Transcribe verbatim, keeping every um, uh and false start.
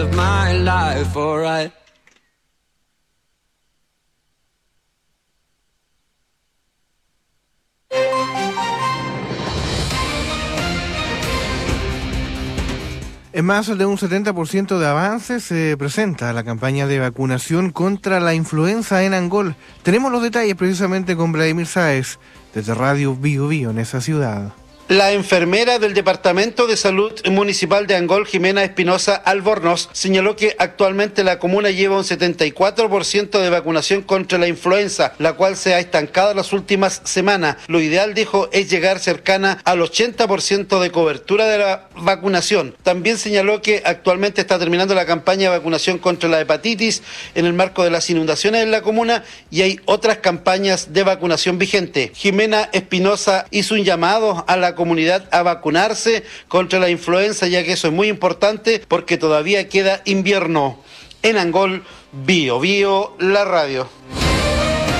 My life, alright. En más de un setenta por ciento de avances se presenta la campaña de vacunación contra la influenza en Angol. Tenemos los detalles precisamente con Vladimir Sáez, desde Radio Bio Bio en esa ciudad. La enfermera del Departamento de Salud Municipal de Angol, Jimena Espinosa Albornoz, señaló que actualmente la comuna lleva un setenta y cuatro por ciento de vacunación contra la influenza, la cual se ha estancado en las últimas semanas. Lo ideal, dijo, es llegar cercana al ochenta por ciento de cobertura de la vacunación. También señaló que actualmente está terminando la campaña de vacunación contra la hepatitis en el marco de las inundaciones en la comuna y hay otras campañas de vacunación vigente. Jimena Espinosa hizo un llamado a la comunidad a vacunarse contra la influenza, ya que eso es muy importante porque todavía queda invierno. En Angol, Bio Bio, la radio.